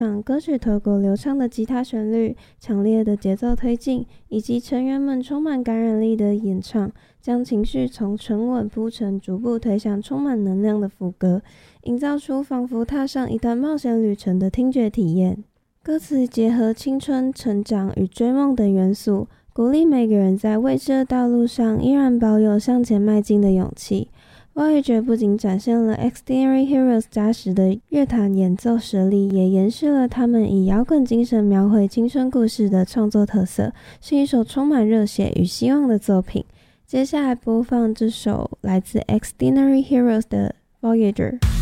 歌曲透过流畅的吉他旋律、强烈的节奏推进，以及成员们充满感染力的演唱，将情绪从沉稳铺陈，逐步推向充满能量的副歌，营造出仿佛踏上一段冒险旅程的听觉体验。歌词结合青春、成长与追梦等元素，鼓励每个人在未知的道路上依然保有向前迈进的勇气。Voyager 不仅展现了 Extraordinary Heroes 扎实的乐坛演奏实力，也延续了他们以摇滚精神描绘青春故事的创作特色，是一首充满热血与希望的作品。接下来播放这首来自 Extraordinary Heroes 的 Voyager。